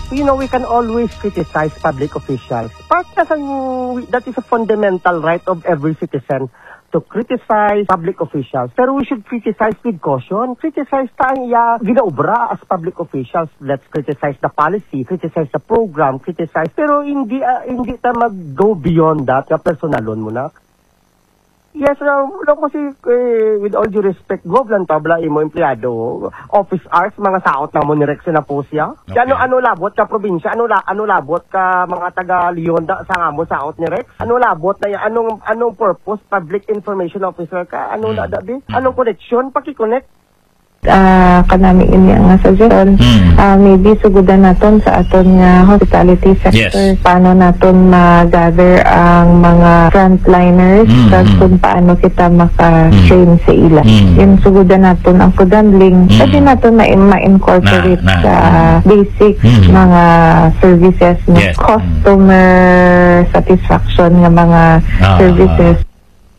We can always criticize public officials. That is a fundamental right of every citizen to criticize public officials. Pero we should criticize with caution. Criticize tayo ginaobra as public officials. Let's criticize the policy, criticize the program, criticize. Pero hindi ta mag-go beyond that. Personalon mo na. Yes, kasi with all due respect, govlan tabla imo empleyado, office hours, mga saot na mo ni Rex na po siya. Okay. Ano labot ka probinsya? Ano labot ka mga taga Leonda sa nga mo saot ni Rex? Ano labot na anong purpose? Public information officer ka? Ano na dabi? Anong connection? Paki-connect? Kanami ini ang suggestion. Maybe sugudan naton sa aton nga hospitality sector. Yes. Paano naton ma-gather ang mga frontliners kung paano kita maka-train sa ila. Yung sugudan naton ang kudandling. Pwede naton ma-incorporate sa basic mga services na customer satisfaction nga mga services.